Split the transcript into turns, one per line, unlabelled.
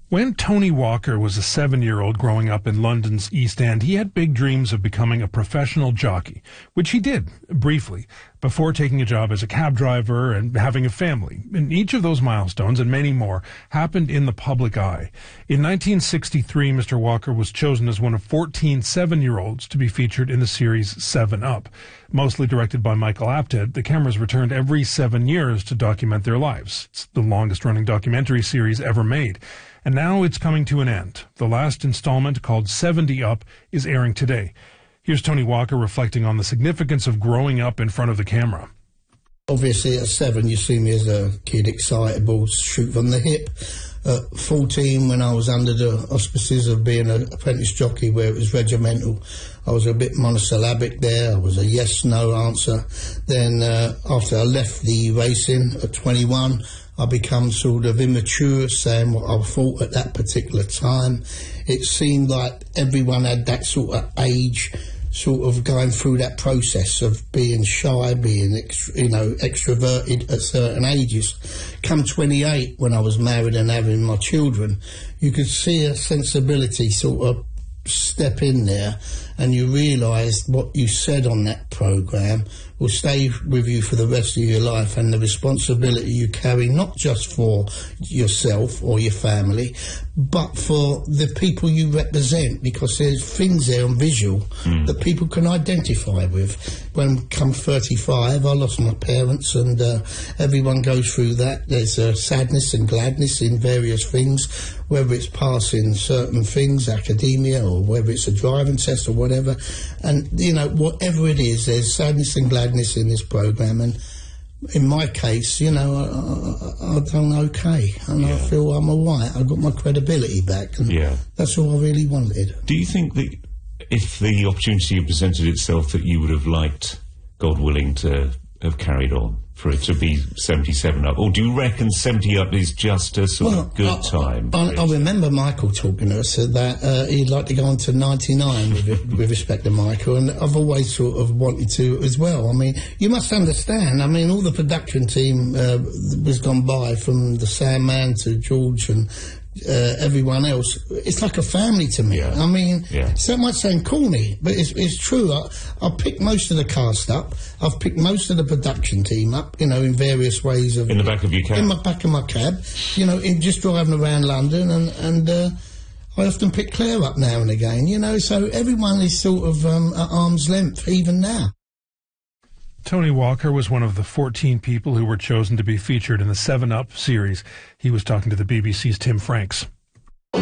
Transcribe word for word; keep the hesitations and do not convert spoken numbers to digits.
When Tony Walker was a seven-year-old growing up in London's East End, he had big dreams of becoming a professional jockey, which he did, briefly, before taking a job as a cab driver and having a family. And each of those milestones, and many more, happened in the public eye. In nineteen sixty-three, Mister Walker was chosen as one of fourteen seven-year-olds to be featured in the series Seven Up. Mostly directed by Michael Apted, the cameras returned every seven years to document their lives. It's the longest-running documentary series ever made. And now it's coming to an end. The last installment, called seventy Up, is airing today. Here's Tony Walker reflecting on the significance of growing up in front of the camera.
Obviously, at seven, you see me as a kid, excitable, shoot from the hip. At fourteen, when I was under the auspices of being an apprentice jockey where it was regimental, I was a bit monosyllabic there. I was a yes-no answer. Then uh, after I left the racing at twenty-one, I become sort of immature, saying what I thought at that particular time. It seemed like everyone had that sort of age, sort of going through that process of being shy, being, ext you know, extroverted at certain ages. Come twenty-eight, when I was married and having my children, you could see a sensibility sort of step in there, and you realised what you said on that programme will stay with you for the rest of your life, and the responsibility you carry not just for yourself or your family, but for the people you represent, because there's things there on visual mm. that people can identify with. When come thirty-five, I lost my parents, and uh, everyone goes through that. There's uh, sadness and gladness in various things, whether it's passing certain things, academia, or whether it's a driving test or whatever. And, you know, whatever it is, there's sadness and gladness in this programme. And in my case, you know, I, I, I've done okay, and yeah. I feel I'm all right. I got my credibility back, and yeah. that's all I really wanted.
Do you think that if the opportunity presented itself that you would have liked, God willing, to have carried on, for it to be seventy-seven Up? Or do you reckon seventy Up is just a sort
well,
of good
I,
time?
I, I remember Michael talking to us that uh, he'd like to go on to ninety-nine with, it, with respect to Michael, and I've always sort of wanted to as well. I mean, you must understand, I mean, all the production team uh, was gone by, from the Sandman to George and Uh, everyone else. It's like a family to me. Yeah. I mean, yeah. so much saying corny, but it's, it's true. I, I picked most of the cast up. I've picked most of the production team up, you know, in various ways. Of,
in the back of your cab?
In the back of my cab, you know, in just driving around London, and, and uh, I often pick Claire up now and again, you know, so everyone is sort of um, at arm's length, even now.
Tony Walker was one of the fourteen people who were chosen to be featured in the Seven Up series. He was talking to the B B C's Tim Franks.